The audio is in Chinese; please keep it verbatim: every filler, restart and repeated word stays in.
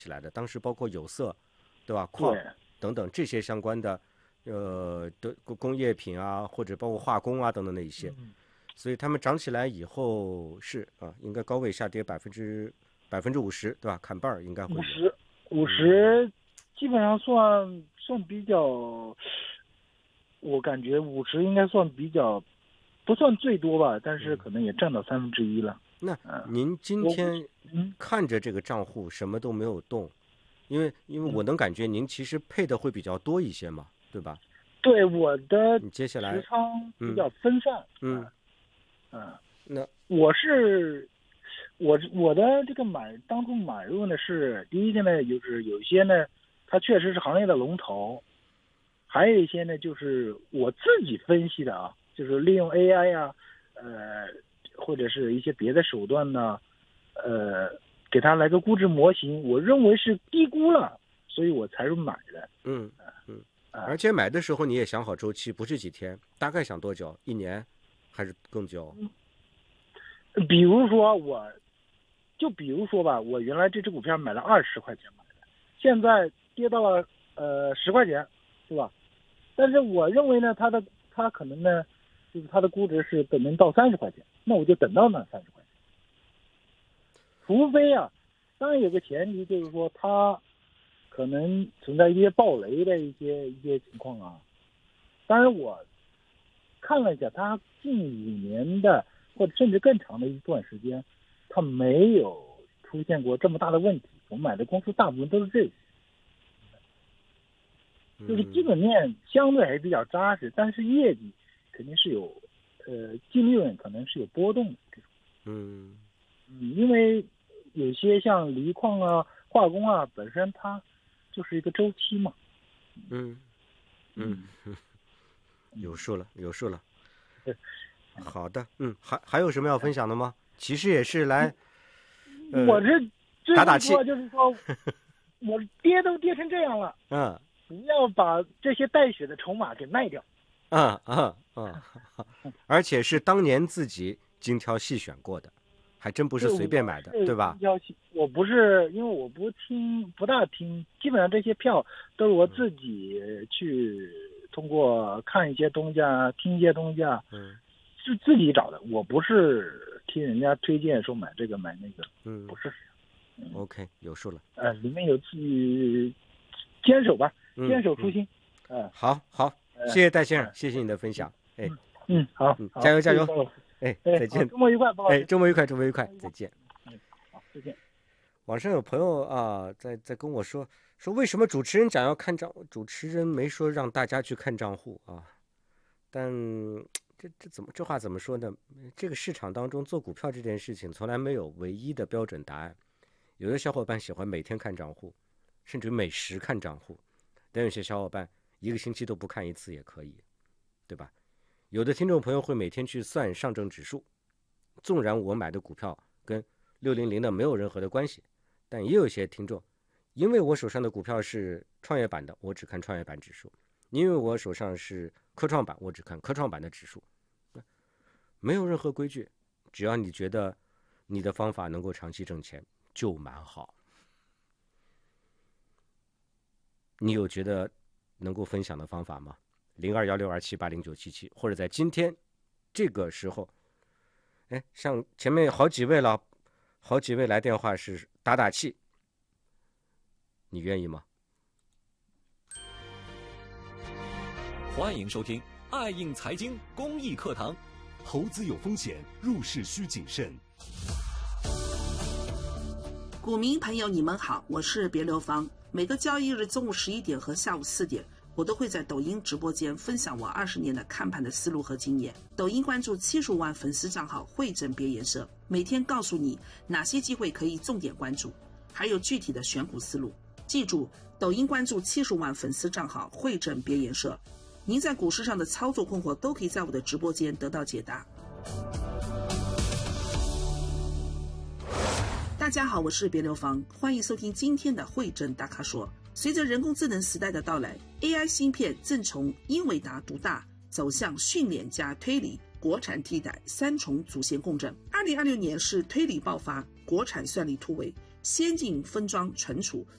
起来的，当时包括有色，对吧？矿等等这些相关的，呃的工业品啊，或者包括化工啊等等的一些， 嗯、 所以他们涨起来以后是啊，应该高位下跌百分之百分之五十，对吧？砍半儿应该会有五十五十，基本上算算比较，我感觉五十应该算比较。不算最多吧，但是可能也占到三分之一了。 那您今天看着这个账户什么都没有动，因为因为我能感觉您其实配的会比较多一些嘛，对吧？ 对，我的接下来持仓比较分散。 嗯嗯， 那我是我我的这个买当初买入呢是第一个呢，就是有些呢，它确实是行业的龙头，还有一些呢就是我自己分析的啊。就是利用 A I 啊，呃，或者是一些别的手段呢，呃，给它来个估值模型，我认为是低估了，所以我才是买的。 嗯嗯，而且买的时候你也想好周期，不是几天，大概想多久？一年还是更久？ 嗯、比如说我，就比如说吧，我原来这只股票买了二十块钱买的，现在跌到了呃十块钱，是吧？但是我认为呢，它的它可能呢。就是它的估值是可能到三十块钱，那我就等到那三十块钱。除非啊，当然有个前提，就是说它可能存在一些暴雷的一些一些情况啊。当然我看了一下，它近五年的或者甚至更长的一段时间，它没有出现过这么大的问题。我买的公司大部分都是这些，就是基本面相对还是比较扎实，但是业绩肯定是有，呃，净利润可能是有波动的这种。 嗯嗯，因为有些像锂矿啊、化工啊，本身它就是一个周期嘛。 嗯嗯，嗯有数了，有数了。好的，嗯，还还有什么要分享的吗？其实也是来， 呃、我这打打气， 就是说，我跌都跌成这样了， 嗯， 不要把这些带血的筹码给卖掉。 嗯嗯嗯，而且是当年自己精挑细选过的，还真不是随便买的，对吧？ 我不是，因为我不听，不大听，基本上这些票都是我自己去通过看一些东西啊，听一些东西啊， 嗯， 是自己找的。我不是听人家推荐说买这个买那个， 嗯， 不是。 嗯、OK， 有数了。 呃，里面有自己坚守吧，坚守初心。 嗯，呃、好好。谢谢戴先生，呃、谢谢你的分享。 哎，嗯，好， 嗯，加油加油！ 哎， 再见。 周末愉快， 哎，周末愉快，周末愉快，再见。 嗯，好，再见。 网上有朋友啊，在在跟我说说，为什么主持人讲要看账？主持人没说让大家去看账户啊。但这这怎么这话怎么说呢？这个市场当中做股票这件事情，从来没有唯一的标准答案。有的小伙伴喜欢每天看账户，甚至每时看账户，但有些小伙伴一个星期都不看一次也可以，对吧？有的听众朋友会每天去算上证指数，纵然我买的股票跟六零零的没有任何的关系，但也有一些听众，因为我手上的股票是创业板的，我只看创业板指数；因为我手上是科创板，我只看科创板的指数。没有任何规矩，只要你觉得你的方法能够长期挣钱，就蛮好。你有觉得能够分享的方法吗？零二幺六二七八零九七七，或者在今天这个时候，哎，像前面好几位了，好几位来电话是打打气，你愿意吗？ 欢迎收听爱映财经公益课堂。 投资有风险，入市需谨慎。 股民朋友，你们好，我是别流芳。每个交易日中午十一点和下午四点，我都会在抖音直播间分享我二十年的看盘的思路和经验。抖音关注七十五万粉丝账号汇整别颜色，每天告诉你哪些机会可以重点关注，还有具体的选股思路。记住，抖音关注七十五万粉丝账号汇整别颜色，您在股市上的操作困惑都可以在我的直播间得到解答。大家好，我是别流芳，欢迎收听今天的汇整大咖说。随着人工智能时代的到来， A I 芯片正从英伟达独大走向训练加推理、国产替代三重主线共振。二零二六年是推理爆发，国产算力突围， 先进分装存储，